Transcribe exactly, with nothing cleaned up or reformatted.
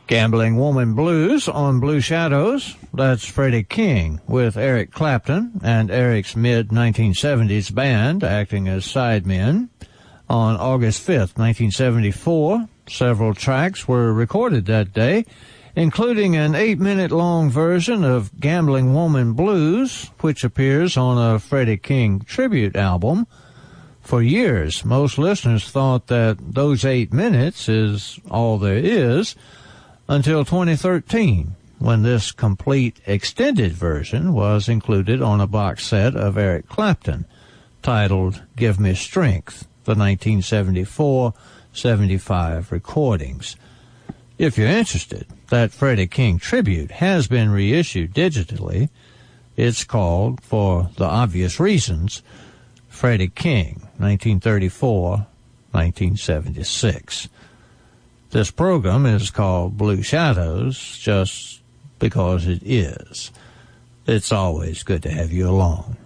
Gambling Woman Blues on Blue Shadows. That's Freddie King with Eric Clapton and Eric's mid nineteen seventies band acting as sidemen. On August fifth, nineteen seventy-four, several tracks were recorded that day, including an eight-minute-long version of Gambling Woman Blues, which appears on a Freddie King tribute album. For years, most listeners thought that those eight minutes is all there is, until twenty thirteen, when this complete extended version was included on a box set of Eric Clapton, titled Give Me Strength, the nineteen seventy-four seventy-five recordings. If you're interested, that Freddie King tribute has been reissued digitally. It's called, for the obvious reasons, Freddie King, nineteen thirty-four to nineteen seventy-six. This program is called Blue Shadows just because it is. It's always good to have you along.